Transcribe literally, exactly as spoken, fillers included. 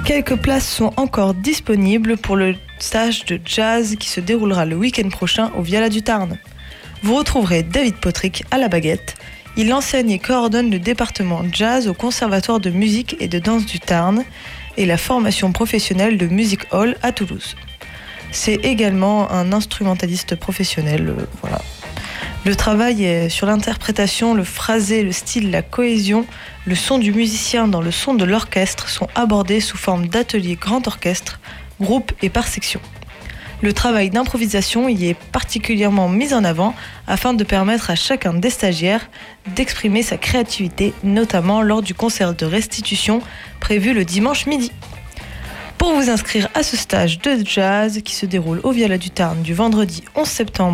Quelques places sont encore disponibles pour le stage de jazz qui se déroulera le week-end prochain au Viala du Tarn. Vous retrouverez David Potrick à la baguette. Il enseigne et coordonne le département jazz au Conservatoire de musique et de danse du Tarn et la formation professionnelle de Music Hall à Toulouse. C'est également un instrumentaliste professionnel. Euh, voilà. Le travail est sur l'interprétation, le phrasé, le style, la cohésion, le son du musicien dans le son de l'orchestre sont abordés sous forme d'ateliers grand orchestre, groupe et par section. Le travail d'improvisation y est particulièrement mis en avant afin de permettre à chacun des stagiaires d'exprimer sa créativité, notamment lors du concert de restitution prévu le dimanche midi. Pour vous inscrire à ce stage de jazz qui se déroule au Viala du Tarn du vendredi onze septembre